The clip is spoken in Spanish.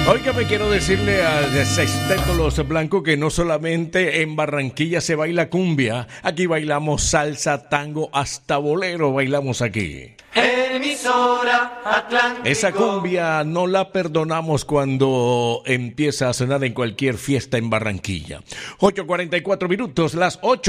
Oiga, me quiero decirle al Sexteto Los Blancos que no solamente en Barranquilla se baila cumbia, aquí bailamos salsa, tango, hasta bolero bailamos aquí. Emisora Atlántico. Esa cumbia no la perdonamos cuando empieza a sonar en cualquier fiesta en Barranquilla. 8:44 minutos, las 8.